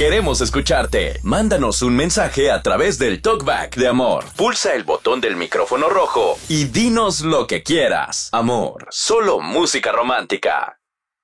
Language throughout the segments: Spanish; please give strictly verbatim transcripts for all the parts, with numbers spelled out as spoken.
Queremos escucharte. Mándanos un mensaje a través del TalkBack de Amor. Pulsa el botón del micrófono rojo y dinos lo que quieras. Amor, solo música romántica.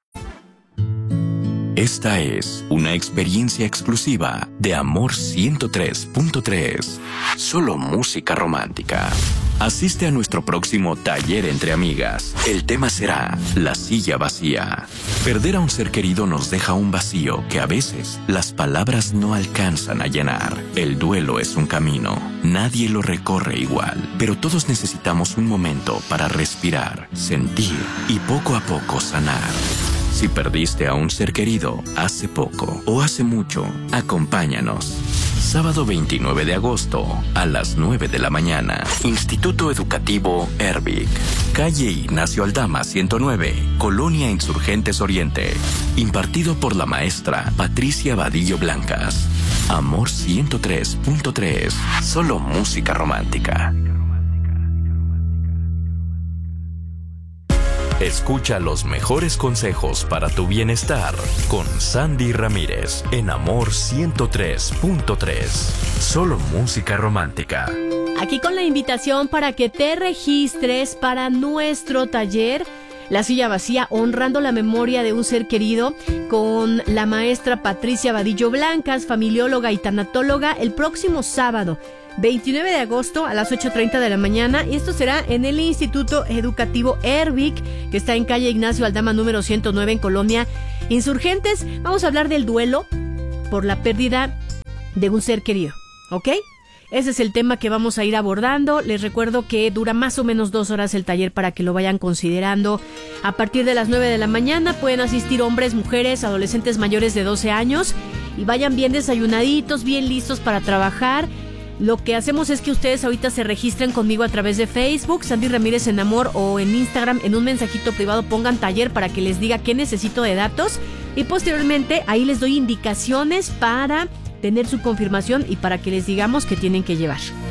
Esta es una experiencia exclusiva de Amor ciento tres punto tres. Solo música romántica. Asiste a nuestro próximo taller entre amigas. El tema será la silla vacía. Perder a un ser querido nos deja un vacío que a veces las palabras no alcanzan a llenar. El duelo es un camino. Nadie lo recorre igual, pero todos necesitamos un momento para respirar, sentir y poco a poco sanar. Si perdiste a un ser querido hace poco o hace mucho, acompáñanos. Sábado veintinueve de agosto a las nueve de la mañana. Instituto Educativo Ervic. Calle Ignacio Aldama ciento nueve, Colonia Insurgentes Oriente. Impartido por la maestra Patricia Vadillo Blancas. Amor ciento tres punto tres. Solo música romántica. Escucha los mejores consejos para tu bienestar con Sandy Ramírez en Amor ciento tres punto tres. Solo música romántica. Aquí con la invitación para que te registres para nuestro taller La Silla Vacía, honrando la memoria de un ser querido, con la maestra Patricia Vadillo Blancas, familióloga y tanatóloga, el próximo sábado veintinueve de agosto a las ocho treinta de la mañana, y esto será en el Instituto Educativo Ervic, que está en calle Ignacio Aldama número ciento nueve en Colonia Insurgentes. Vamos a hablar del duelo por la pérdida de un ser querido, ¿ok? Ese es el tema que vamos a ir abordando. Les recuerdo que dura más o menos dos horas el taller para que lo vayan considerando. A partir de las nueve de la mañana pueden asistir hombres, mujeres, adolescentes mayores de doce años, y vayan bien desayunaditos, bien listos para trabajar. Lo que hacemos es que ustedes ahorita se registren conmigo a través de Facebook, Sandy Ramírez en Amor, o en Instagram, en un mensajito privado pongan taller para que les diga qué necesito de datos, y posteriormente ahí les doy indicaciones para tener su confirmación y para que les digamos que tienen que llevar.